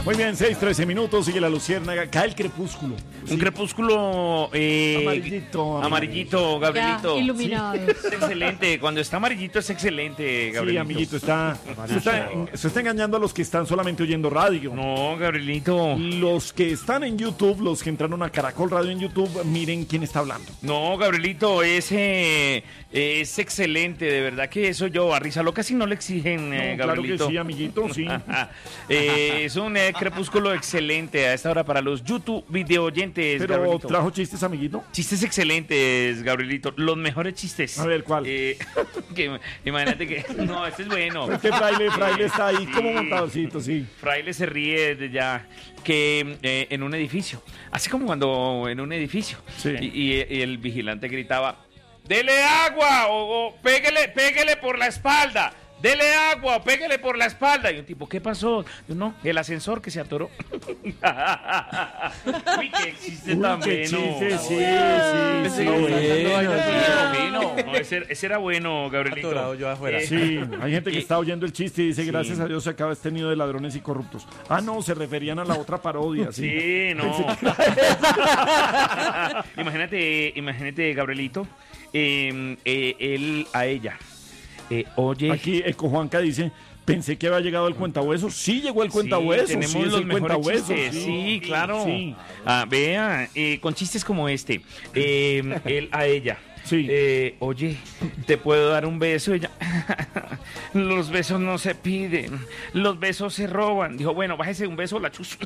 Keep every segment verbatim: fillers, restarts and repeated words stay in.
Muy bien, seis, trece minutos, sigue la luciérnaga, cae el crepúsculo. Un sí. crepúsculo eh, amarillito, amarillito, Gabrielito. Ya, iluminado. Es excelente, cuando está amarillito es excelente, Gabrielito. Sí, amiguito, está, se está, se está engañando a los que están solamente oyendo radio. No, Gabrielito. Los que están en YouTube, los que entraron a Caracol Radio en YouTube, miren quién está hablando. No, Gabrielito, ese es excelente, de verdad que eso yo a Risa Loca si no le exigen, no, eh, claro Gabrielito. que sí, amiguito, sí. eh, es un eh, crepúsculo excelente a esta hora para los YouTube video oyentes, Pero Gabrielito. trajo chistes, amiguito. Chistes excelentes, Gabrielito. Los mejores chistes. A ver, ¿cuál? Eh, que, imagínate que... No, este es bueno. Este fraile, fraile está ahí sí. como montadocito, sí. Fraile se ríe desde ya que eh, en un edificio. Así como cuando en un edificio. Sí. Y, y, y el vigilante gritaba, ¡dele agua! O, o péguele, péguele por la espalda. Dele agua, pégale por la espalda. Y un tipo, ¿qué pasó? Yo, no, el ascensor que se atoró. Uy, qué existe tan qué bueno. Chiste, sí, sí, sí. sí, bueno, bueno. No, ese, ese era bueno, Gabrielito. Atorado yo afuera. Eh, sí, hay gente que está oyendo el chiste y dice, gracias a Dios se acaba este nido de ladrones y corruptos. Ah, no, se referían a la otra parodia. Sí, sí no. imagínate, imagínate, Gabrielito, eh, eh, él a ella. Eh, oye, aquí Eco Juanca dice, pensé que había llegado el cuentahueso. Sí llegó el cuentahueso. Sí, tenemos sí, los el mejores chistes. Sí, sí, claro. Sí. Ah, vea, eh, con chistes como este, eh, él a ella. Sí. Eh, oye, ¿te puedo dar un beso? Ella, los besos no se piden, los besos se roban. Dijo, bueno, bájese un beso, la chus.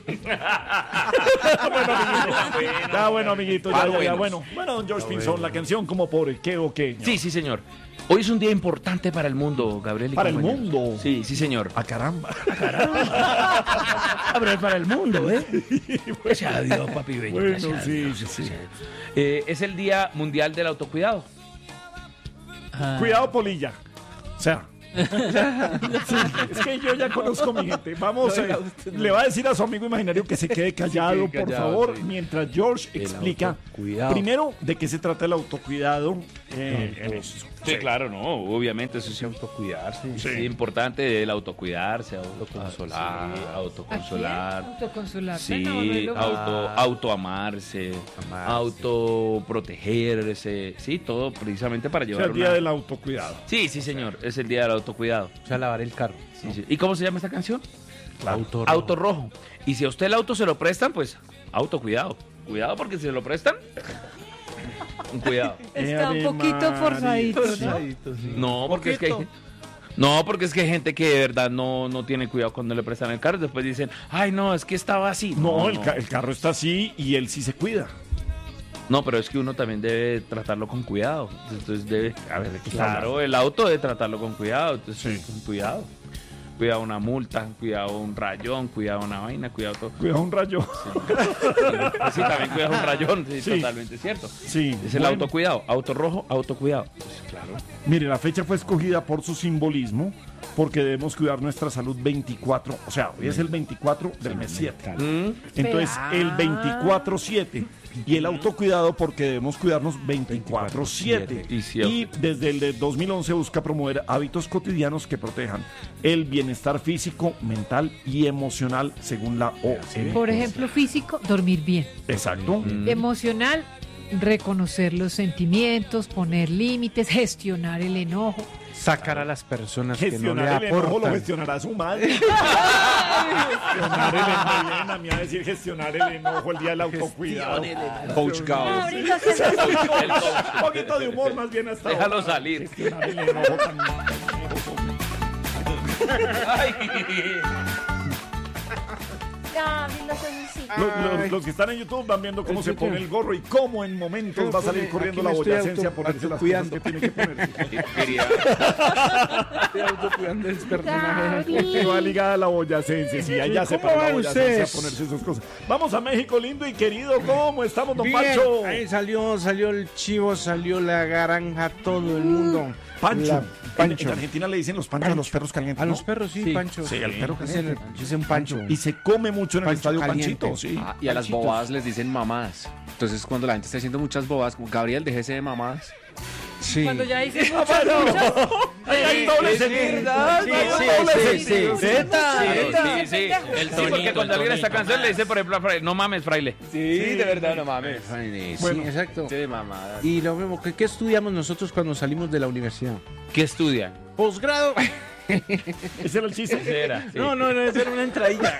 bueno, amiguito. Ya, bueno, amiguito. Ya, ya, ya, bueno. Bueno, don George Pinzón, la canción como por qué o qué. Sí, sí, señor. Hoy es un día importante para el mundo, Gabriel. ¿Para el mundo? Sí, sí, señor. ¡A caramba! ¡A caramba! Ah, pero es para el mundo, ¿eh? Gracias a Dios, papi bello. Bueno, sí, Dios, sí, sí. Eh, es el Día Mundial del Autocuidado. Ah. Cuidado, polilla. O sea... sí, es que yo ya conozco a mi gente. Vamos, eh, le va a decir a su amigo imaginario que se quede callado, sí, callado por favor, sí. mientras George el explica primero de qué se trata el autocuidado eh, en eso. Sí, sí, claro, no, obviamente eso es autocuidarse. Sí. Es importante el autocuidarse, autoconsolar, sí. autoconsolar. Autoconsolar. Sí, no, no auto, autoamarse, amarse. autoprotegerse, sí, todo precisamente para llevar Es el día una... del autocuidado. Sí, sí, señor, es el día del autocuidado. O sea, lavar el carro. Sí, sí. ¿Y cómo se llama esta canción? Auto rojo. Auto rojo. Y si a usted el auto se lo prestan, pues autocuidado. Cuidado porque si se lo prestan... Cuidado. Está un poquito forzadito, ¿no? No, porque es que hay, no, porque es que hay gente que de verdad no, no tiene cuidado cuando le prestan el carro. Después dicen, ay, no, es que estaba así. No, No, el, no. ca- el carro está así y él sí se cuida. No, pero es que uno también debe tratarlo con cuidado. Entonces debe, A ver, ¿de qué está claro, hablando? el auto debe tratarlo con cuidado. Entonces, Sí. con cuidado. Cuidado una multa, cuidado un rayón, cuidado una vaina, cuidado todo. Cuidado un rayo. Sí, sí, también cuidado un rayón, sí, Sí. totalmente cierto. Sí. Es el bueno. autocuidado, auto rojo, autocuidado. Pues, claro. Mire, la fecha fue escogida por su simbolismo, porque debemos cuidar nuestra salud veinticuatro, o sea, hoy es el veinticuatro del mes siete. Mm. Entonces, el veinticuatro siete. Y el autocuidado porque debemos cuidarnos veinticuatro siete. Y Y, siete. desde el de dos mil once busca promover hábitos cotidianos que protejan el bienestar físico, mental y emocional, según la O M S. Por ejemplo, físico, dormir bien. Exacto. Mm. Emocional, reconocer los sentimientos, poner límites, gestionar el enojo. Sacar a las personas que no le Gestionar el enojo lo aportan. gestionará su madre. gestionar el enojo. Vienen a mí a decir gestionar el enojo el día del autocuidado. Coach Gao. Ahorita se me- El coach. Un poquito de humor más bien hasta Déjalo ahora. salir. Gestionar el enojo tan... Ay. Ya, vi los ojos. Los, los- los que están en YouTube van viendo cómo se pone el gorro y cómo en momentos va a salir corriendo la boyacencia a ponerse las cosas que tiene que ponerse. Quería- Estoy autocuidando el personaje. Que va ligada a la boyacencia, sí, allá se ¿Cómo para la van boyacencia a ustedes? ponerse sus cosas. Vamos a México, lindo y querido, ¿cómo estamos, don Bien, Pancho? ahí salió, salió el chivo, salió la garanja, todo el mundo. Pancho. La- En, Pancho. en Argentina le dicen los panchos a los perros calientes, A ¿no? los perros, sí, Sí. Pancho. Sí, al perro Dicen, caliente. dicen Pancho. Y se come mucho en el Pancho estadio caliente. Panchito, sí. Ah, y a las Panchitos. bobadas les dicen mamadas. Entonces cuando la gente está haciendo muchas bobadas, como Gabriel, déjese de mamadas. Sí. Cuando ya dices muchas, muchas. Ahí hay doble es sentido. verdad, Sí, sí, sí, sí, sí, sí, sí. sí. Zeta, Sí, zeta. sí, sí. El Sí, porque tonito, cuando el alguien esta tonito, canción le más. dice, por ejemplo, a Fraile, no mames, Fraile. Sí, de verdad, no mames. Sí, Bueno. exacto. Sí, mamada. Y lo mismo, ¿qué, qué estudiamos nosotros cuando salimos de la universidad? ¿Qué estudia? Posgrado. Ese era el chiste. Era, sí. No, no, no, esa era una entradilla.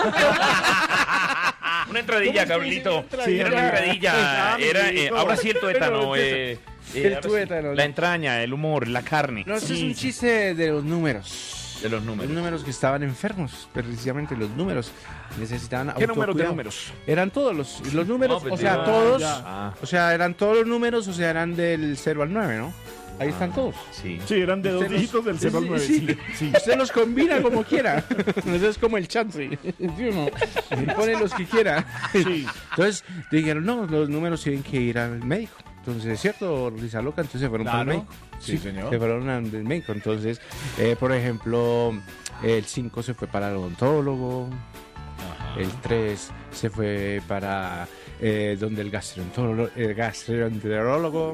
Una entradilla, Carlito. Sí, Era una entradilla. Ah, Era, eh, amigo. ahora sí el tuétano. eh, eh, El ahora sí. tuétano, La ¿no? entraña, el humor, la carne. No, este es Sí, un sí. chiste de los números. De los Los números. números que estaban enfermos, precisamente los números. Necesitaban ¿Qué números de autocuidado. números? Eran todos los, los números, No, pues o sea, ya, todos. ya. Ah, O sea, eran todos los números, o sea, eran del cero al nueve, ¿no? Ahí están todos. sí. Sí, eran de dos Usted los- dígitos del cero al sí, nueve. sí. Sí, sí. Usted los combina como quiera. Eso es como el chance. ¿Sí o no? Y pone los que quiera. Sí. Entonces dijeron, no, los números tienen que ir al médico. Entonces, ¿es cierto, Risa Loca? Entonces se fueron para el Claro. médico. Sí, señor. Se fueron al médico. Entonces, eh, por ejemplo, el cinco se fue para el odontólogo. El tres se fue para eh, donde el gastroenterólogo. El gastroenterólogo.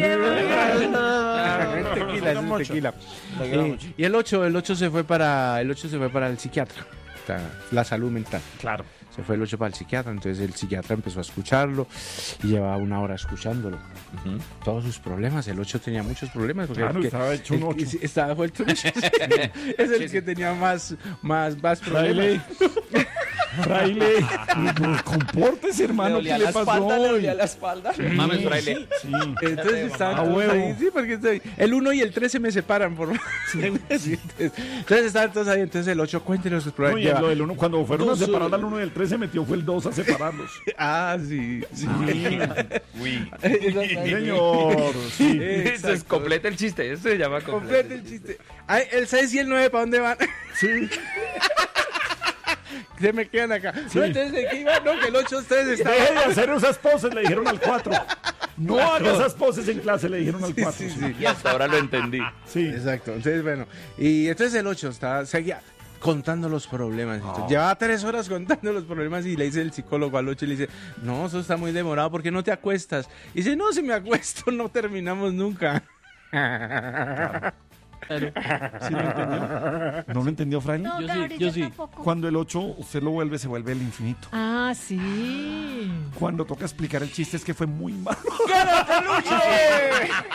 tequila, ese es tequila. Y, y el ocho, el ocho se fue para el ocho se fue para el psiquiatra. O sea, la salud mental. Claro. Se fue el ocho para el psiquiatra, entonces el psiquiatra empezó a escucharlo y llevaba una hora escuchándolo. Todos sus problemas, el ocho tenía muchos problemas. Porque Claro, el que- estaba hecho un el que- ocho. Estaba vuelto un ocho. Es el que tenía más, más, más Fraile. problemas. Fraile. Pues, compórtese, hermano. Le ¿Qué dolía le la pasó espalda, le hoy? dolía la espalda. Mames, Fraile. Sí. Entonces estaban A todos huevo. ahí, sí, porque estoy- el uno y el tres se me separan por entonces, entonces estaban todos ahí, entonces el ocho cuéntenos sus No, problemas. y Lleva- lo del uno, cuando fueron dos, a separar eh, al uno y el tres se metió fue el dos a separarlos. Ah, sí, sí. Uy. Exactamente. Señor. Sí. Eso es completa el chiste. Eso se llama Complete completa. el chiste. Ay, el seis y el nueve, ¿para dónde van? Sí. Se me quedan acá. No, entonces, ¿de qué iban? No, que el ocho ustedes Deje estaban. de hacer esas poses, le dijeron al cuatro. No haga esas poses en clase, le dijeron al cuatro. sí, sí. Y hasta ahora lo entendí. Sí. Exacto. Entonces, bueno. Y entonces el ocho estaba, seguía contando los problemas. Entonces, Llevaba tres horas contando los problemas y le dice el psicólogo al ocho y le dice, no, eso está muy demorado, ¿por qué no te acuestas? Y dice, no, si me acuesto no terminamos nunca. ¿Sí lo entendió? ¿No lo entendió, Fraile? No, Yo sí, Gabriel, yo yo sí. tampoco. Cuando el ocho usted lo vuelve, se vuelve el infinito. Ah, sí. Cuando toca explicar el chiste es que fue muy malo.